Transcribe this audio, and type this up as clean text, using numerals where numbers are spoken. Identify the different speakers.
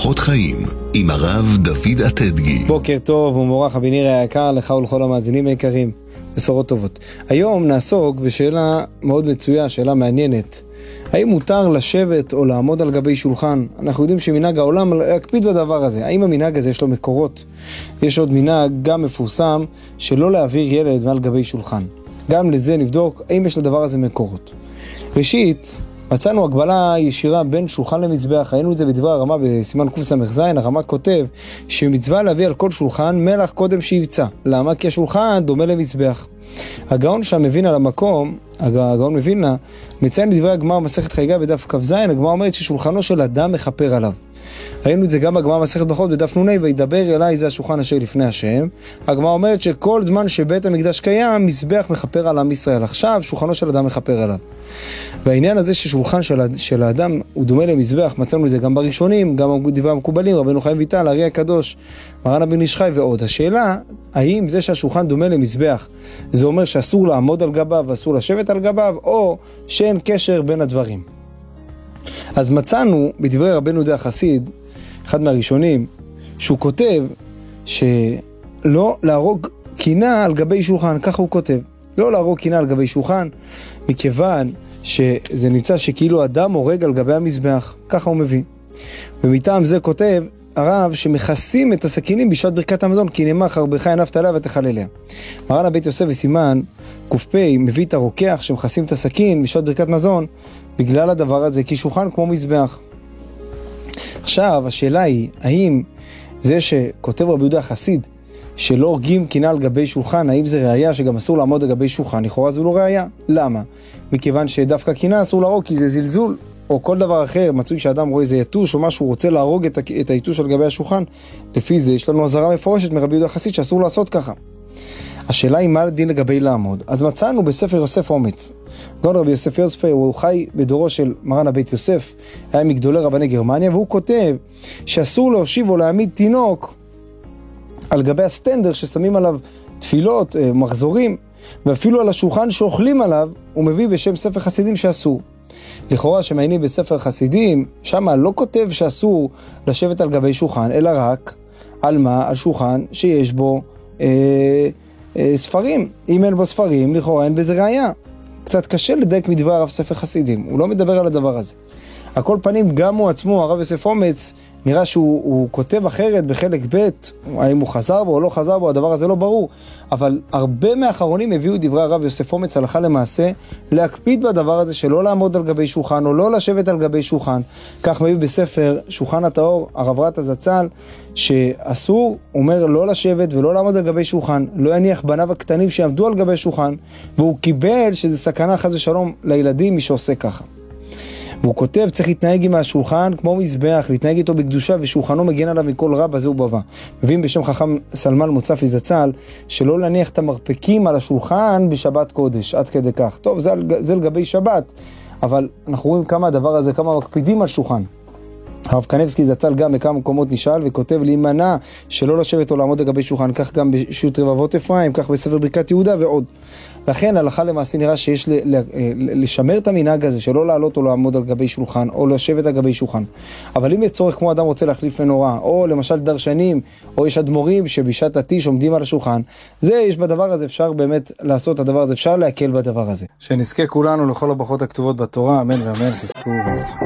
Speaker 1: אורחות חיים עם הרב דוד אטדגי.
Speaker 2: בוקר טוב ומבורך אביניר היקר, לך ולכל המאזינים היקרים, בשורות טובות. היום נעסוק בשאלה מאוד מצויה, שאלה מעניינת. האם מותר לשבת או לעמוד על גבי שולחן? אנחנו יודעים שמנהג העולם להקפיד בדבר הזה. האם המנהג הזה יש לו מקורות? יש עוד מנהג גם מפורסם שלא להעביר ילד מעל גבי שולחן. גם לזה נבדוק האם יש לדבר הזה מקורות. ראשית, מצאנו הגבלה ישירה בין שולחן למזבח. ראינו את זה בדבר הרמה בסימן קס"ז. הרמה כותב שמצווה להביא על כל שולחן מלח קודם שיבצע. למה? כי השולחן דומה למזבח. הגאון שם מבין על המקום, הגאון מבינה, מציין לדברי הגמרא מסכת חגיגה בדף כ"ז. הגמרא אומרת ששולחנו של אדם מכפר עליו. ראינו את זה גם בגמרא מסכת ברכות בדף נ"ה, וידבר אליי זה השולחן אשר לפני השם. הגמרא אומרת שכל זמן שבית המקדש קיים, מזבח מכפר על עם ישראל. עכשיו שולחנו של אדם מכפר עליו. והעניין הזה ששולחן של האדם הוא דומה למזבח, מצאנו את זה גם בראשונים, גם בדברי המקובלים, רבנו חיים ויטל, הארי הקדוש, מרן הבן איש חי ועוד. השאלה, האם זה שהשולחן דומה למזבח, זה אומר שאסור לעמוד על גביו ואסור לשבת על גביו, או שאין קשר בין הדברים? אז מצאנו בדברי רבנו יהודה החסיד, אחד מהראשונים, שהוא כותב שלא להרוג קינה על גבי שולחן. ככה הוא כותב, לא להרוג קינה על גבי שולחן, מכיוון שזה נמצא שכאילו אדם הורג על גבי המזבח. ככה הוא מבין. ומטעם זה כותב הרב שמכסים את הסכינים בשעת ברכת המזון, כי נאמר חרבך הנפת עליה ותחלליה. מרן הבית יוסף וסימן ק"פ מביא את הרוקח שמכסים את הסכין בשעת ברכת מזון בגלל הדבר הזה, כי שולחן כמו מזבח. עכשיו השאלה היא, האם זה שכותב רבי יהודה החסיד שלא הורגים קינה על גבי שולחן, האם זה ראיה שגם אסור לעמוד על גבי שולחן? לכאורה זו לא ראיה. למה? מכיוון שדווקא קינה אסור להרוג כי זה זלזול, או כל דבר אחר. מצוי שאדם רואה איזה יתוש או משהו, רוצה להרוג את היתוש על גבי השולחן. לפי זה יש לנו אזהרה מפורשת מרבי יהודה החסיד שאסור לעשות ככה. השאלה היא מה הדין לגבי לעמוד. אז מצאנו בספר יוסף אומץ. גאון רבי יוסף יוסף הוא חי בדורו של מרן הבית יוסף, היה מגדולי רבני גרמניה, והוא כותב שאסור להושיב או להעמיד תינוק על גבי הסטנדר ששמים עליו תפילות, מחזורים, ואפילו על השולחן שאוכלים עליו, הוא מביא בשם ספר חסידים שאסור. לכאורה שמעיינים בספר חסידים, שם לא כותב שאסור לשבת על גבי שולחן, אלא רק על מה? על שולחן שיש בו ספרים. אם אין בו ספרים, לכאורה אין בזה ראיה. קצת קשה לדייק מדבר הרב ספר חסידים, הוא לא מדבר על הדבר הזה. על כל פנים, גם הוא עצמו, הרב יוסף אומץ, נראה שהוא כותב אחרת בחלק ב', האם הוא חזר בו או לא חזר בו, הדבר הזה לא ברור. אבל הרבה מהאחרונים הביאו דברי הרב יוסף אומץ הלכה למעשה, להקפיד בדבר הזה שלא לעמוד על גבי שולחן, או לא לשבת על גבי שולחן. כך מביא בספר שולחן הטהור, הרב רטה זצ"ל, שאסור, אומר לא לשבת ולא לעמוד על גבי שולחן, לא יניח בניו הקטנים שיעמדו על גבי שולחן, והוא קיבל שזה סכנה חס ושלום לילדים מי שעושה ככה. והוא כותב, צריך להתנהג עם השולחן כמו מזבח, להתנהג איתו בקדושה, ושולחנו מגן עליו מכל רע, בזה ובבא. מביאים בשם חכם סלמן מוצפי זצ"ל, שלא להניח את המרפקים על השולחן בשבת קודש, עד כדי כך. טוב, זה לגבי שבת, אבל אנחנו רואים כמה הדבר הזה, כמה מקפידים על שולחן. הרב קנבסקי זצ"ל גם בכמה מקומות נשאל וכותב להימנע שלא לשבת או לעמוד לגבי שולחן, כך גם בשו"ת רבבות אפרים, כך בספר ברכת יהודה ועוד. לכן הלכה למעשה נראה שיש לשמר את המנהג הזה שלא לעלות או לעמוד על גבי שולחן או לשבת על גבי שולחן. אבל אם יש צורך כמו אדם רוצה להחליף מנורה, או למשל דרשנים, או יש אדמו"רים שבשעת הטיש עומדים על השולחן, זה יש בדבר הזה, אפשר באמת לעשות את הדבר הזה, אפשר להקל בדבר הזה. שנזכה כולנו לכל הברכות הכתובות בתורה, אמן ואמן.